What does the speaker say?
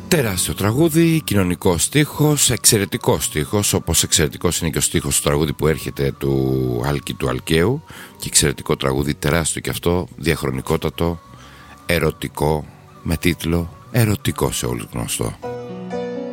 Τεράστιο τραγούδι, κοινωνικός στίχος, εξαιρετικός στίχος, όπως εξαιρετικός είναι και ο στίχος του τραγούδι που έρχεται του Άλκη του Αλκαίου, και εξαιρετικό τραγούδι, τεράστιο και αυτό, διαχρονικότατο, ερωτικό, με τίτλο «Ερωτικό σε όλους γνωστό».